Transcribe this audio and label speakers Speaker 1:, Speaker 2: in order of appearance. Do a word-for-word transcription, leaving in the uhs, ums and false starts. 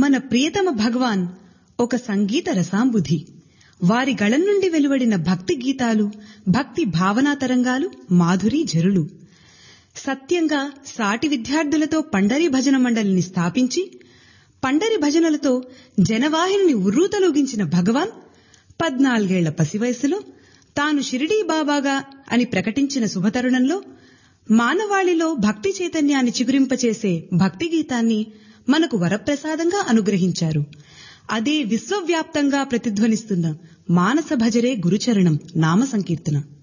Speaker 1: మన ప్రియతమ భగవాన్ ఒక సంగీత రసాంబుధి. వారి గళం నుండి వెలువడిన భక్తి గీతాలు, భక్తి భావనా తరంగాలు మాధురీ జరులు. సత్యంగా సాటి విద్యార్థులతో పండరి భజన మండలిని స్థాపించి పండరి భజనలతో జనవాహిని ఉర్రూతలూగించిన భగవాన్ పద్నాలుగేళ్ల పసివయసులో తాను షిరిడీ బాబాగా అని ప్రకటించిన శుభతరుణంలో మానవాళిలో భక్తి చైతన్యాన్ని చిగురింపచేసే భక్తి గీతాన్ని మనకు వరప్రసాదంగా అనుగ్రహించారు. అదే విశ్వవ్యాప్తంగా ప్రతిధ్వనిస్తున్న మానస భజరే గురుచరణం నామ సంకీర్తన.